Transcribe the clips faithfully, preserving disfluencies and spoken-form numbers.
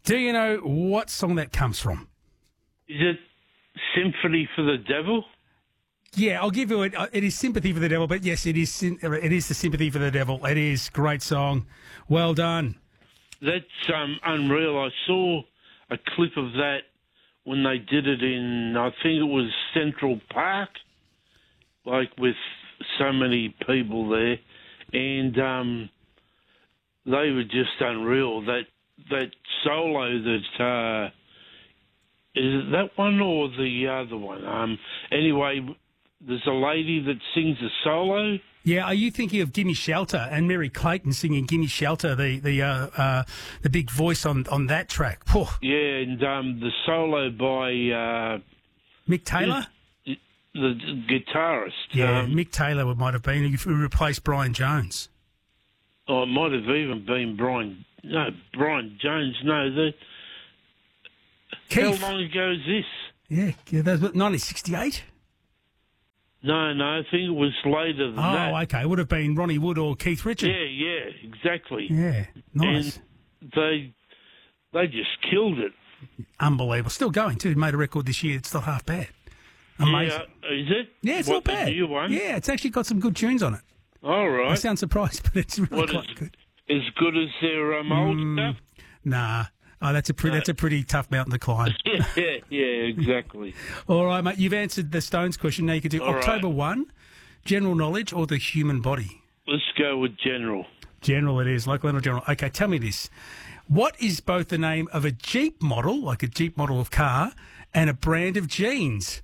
Do you know what song that comes from? Is it Sympathy for the Devil? Yeah, I'll give you it. It is Sympathy for the Devil, but yes, it is It is the Sympathy for the Devil. It is. Great song. Well done. That's um, unreal. I saw a clip of that when they did it in, I think it was Central Park, like with so many people there, and um, they were just unreal. That that solo that uh, is it that one or the other one? Um, anyway, there's a lady that sings a solo. Yeah, are you thinking of Gimme Shelter and Mary Clayton singing Gimme Shelter, the the uh, uh, the big voice on, on that track? Whew. Yeah, and um, the solo by uh, Mick Taylor? The, the guitarist. Yeah, um, Mick Taylor might have been. He replaced Brian Jones. Oh, it might have even been Brian. No, Brian Jones. No, the. Keith. How long ago is this? Yeah, yeah that was nineteen sixty-eight. No, no, I think it was later than oh, that. Oh, okay. It would have been Ronnie Wood or Keith Richards. Yeah, yeah, exactly. Yeah, nice. And they they just killed it. Unbelievable. Still going, too. Made a record this year. It's not half bad. Amazing. Yeah, is it? Yeah, it's what, not bad. The new one? Yeah, it's actually got some good tunes on it. All right. I sound surprised, but it's really what quite is, good. As good as their um, old mm, stuff? Nah. Oh, that's a pretty, no. that's a pretty tough mountain to climb. yeah, yeah, yeah, exactly. All right, mate. You've answered the Stones question. Now you can do All October right. first, general knowledge or the human body? Let's go with general. General it is, local and general. Okay, tell me this. What is both the name of a Jeep model, like a Jeep model of car, and a brand of jeans?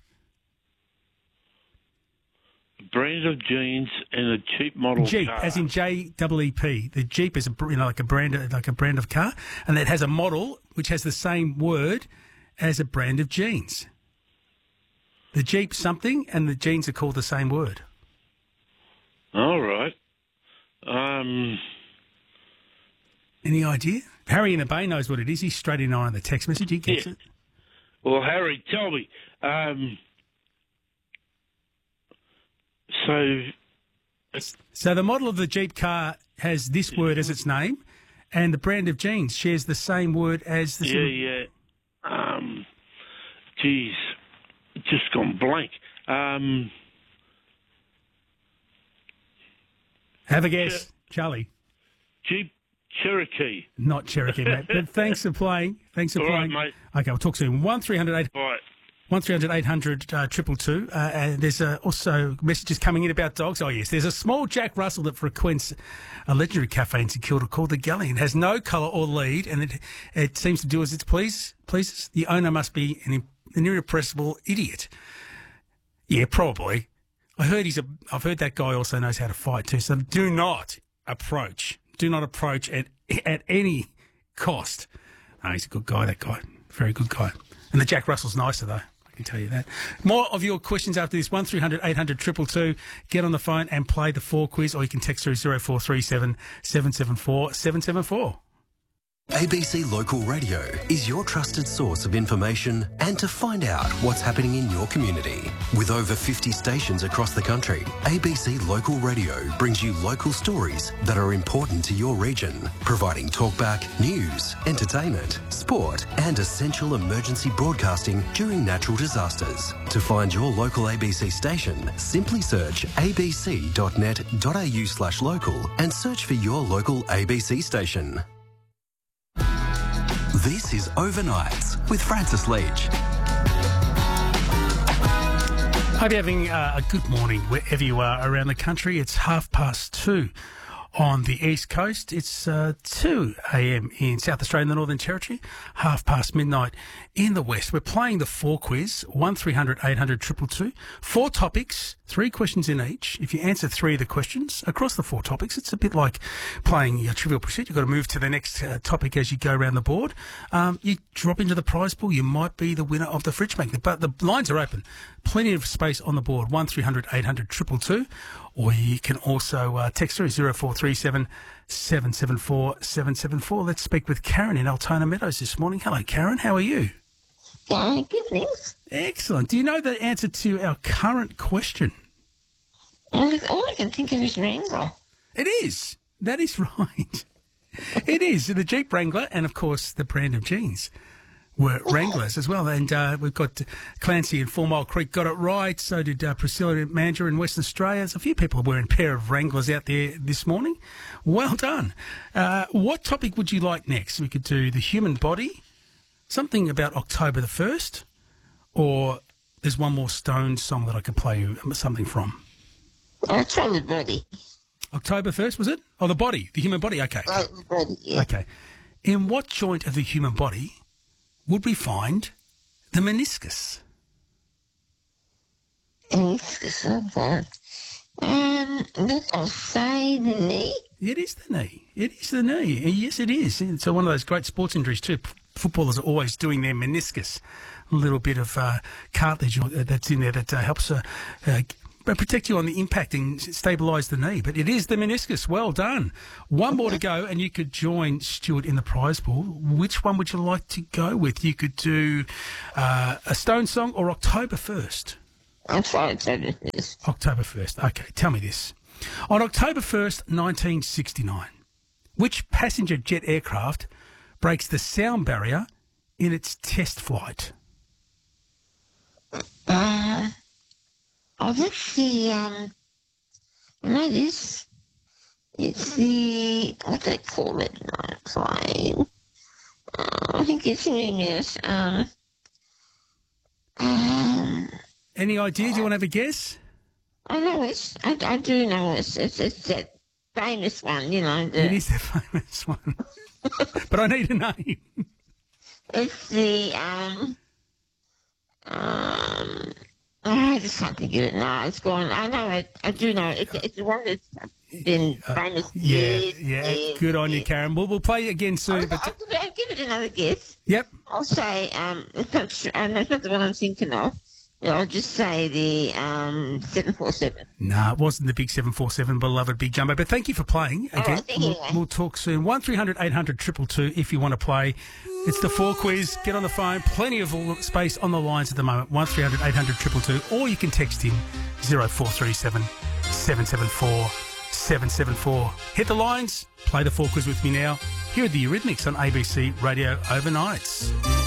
A brand of jeans and a cheap model Jeep, car. as in J E E P. The Jeep is a, you know, like a brand, of, like a brand of car, and it has a model which has the same word as a brand of jeans. The Jeep something, and the jeans are called the same word. All right. Um, Any idea? Harry in the Bay knows what it is. He's straight in on the text message. He gets yeah. it. Well, Harry, tell me. Um, so, so the model of the Jeep car has this word as its name, and the brand of jeans shares the same word as the. Yeah, yeah. Um, geez, it's just gone blank. Um, Have a guess, Ch- Charlie. Jeep Cherokee. Not Cherokee, mate. But thanks for playing. Thanks for All playing. right, mate. Okay, we'll talk soon. One three hundred eight. Right. One three hundred eight hundred uh, triple two. Uh, and there's uh, also messages coming in about dogs. Oh yes, there's a small Jack Russell that frequents a legendary cafe in St Kilda called the Gully. It has no colour or lead, and it it seems to do as it please, pleases. The owner must be an, an irrepressible idiot. Yeah, probably. I heard he's a. I've heard that guy also knows how to fight too. So do not approach. Do not approach at at any cost. Oh, he's a good guy. That guy, very good guy. And the Jack Russell's nicer though. I can tell you that. More of your questions after this. One three hundred eight hundred triple two. Get on the phone and play the four quiz, or you can text through zero four three seven seven seven four seven seven four. A B C Local Radio is your trusted source of information and to find out what's happening in your community. With over fifty stations across the country, A B C Local Radio brings you local stories that are important to your region, providing talkback, news, entertainment, sport and essential emergency broadcasting during natural disasters. To find your local A B C station, simply search abc.net.au slash local and search for your local A B C station. This is Overnights with Francis Leach. Hope you're having uh, a good morning wherever you are around the country. It's half past two on the East Coast. It's uh, two a.m. in South Australia and the Northern Territory, half past midnight in the West. We're playing the four quiz, one three hundred eight hundred triple two. Four topics, three questions in each. If you answer three of the questions across the four topics, it's a bit like playing your Trivial Pursuit. You've got to move to the next uh, topic as you go around the board. Um, you drop into the prize pool, you might be the winner of the fridge magnet. But the lines are open. Plenty of space on the board, one three hundred eight hundred triple two. Or you can also uh, text through zero four three seven seven seven four seven seven four. Let's speak with Karen in Altona Meadows this morning. Hello, Karen. How are you? Yeah, good, thanks. Excellent. Do you know the answer to our current question? All I can think of is rainbow. It is. That is right. It is. The Jeep Wrangler and, of course, the brand of jeans were Wranglers as well. And uh, we've got Clancy in Four Mile Creek got it right. So did uh, Priscilla Manger in Western Australia. There's a few people wearing a pair of Wranglers out there this morning. Well done. Uh, what topic would you like next? We could do the human body, something about October the first, or there's one more Stones song that I could play you something from. I'll try the body. October first, was it? Oh, the body, the human body. Okay. Oh, the body, yeah. Okay. In what joint of the human body would we find the meniscus? Meniscus, okay. Um, look, I'll say the knee. It is the knee. It is the knee. Yes, it is. It's one of those great sports injuries too. P- Footballers are always doing their meniscus. A little bit of uh, cartilage that's in there that uh, helps uh, uh, protect you on the impact and stabilise the knee. But it is the meniscus. Well done. One more to go, and you could join Stuart in the prize pool. Which one would you like to go with? You could do uh, a Stone song or October first. I'll try October first. October first. Okay, tell me this. On October first, nineteen sixty-nine, which passenger jet aircraft breaks the sound barrier in its test flight? Uh, oh, that's the, um, I know this. It's the, what do they call it? No, plane. Uh, I think it's in this, um, um, Any ideas? You want to have a guess? I know it's, I, I do know it's, it's, it's that famous one, you know. The, It is the famous one. But I need a name. It's the, um, um, oh, I just can't think of it now. It's gone. I know it. I do know it. It's, it's the one that's been famous. Uh, yeah, years, yeah. years, Good on you, years. Karen. We'll, we'll play again soon. I'll, But I'll, give it, I'll give it another guess. Yep. I'll say, um, it's not, sure- um, that's not the one I'm thinking of. I'll just say the um, seven four seven. No, it wasn't the big seven four seven, beloved Big Jumbo. But thank you for playing again. right, thank you. we'll, we'll talk soon. one three hundred eight hundred two two two if you want to play. It's the four quiz. Get on the phone. Plenty of space on the lines at the moment. one three hundred eight hundred two two two. Or you can text in zero four three seven seven seven four seven seven four. Hit the lines. Play the four quiz with me now. Here are the Eurythmics on A B C Radio Overnights.